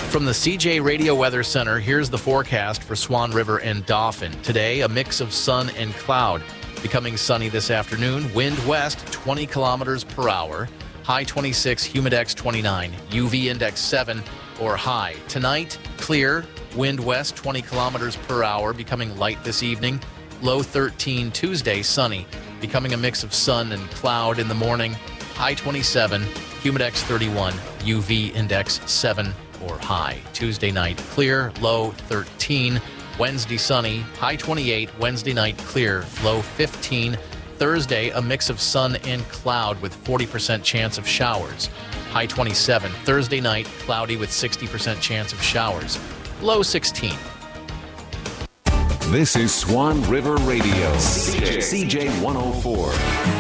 From the CJ Radio Weather Center, here's the forecast for Swan River and Dauphin. Today, a mix of sun and cloud. Becoming sunny this afternoon. Wind west 20 kilometers per hour. High 26, humidex 29, UV index 7 or high. Tonight, clear. Wind west 20 kilometers per hour. Becoming light this evening. Low 13. Tuesday, sunny. Becoming a mix of sun and cloud in the morning. High 27, humidex 31, UV index 7 or high. Tuesday night, clear, low 13. Wednesday, sunny, high 28. Wednesday night, clear, low 15. Thursday, a mix of sun and cloud with 40% chance of showers. High 27. Thursday night, cloudy with 60% chance of showers. Low 16. This is Swan River Radio, CJ 104.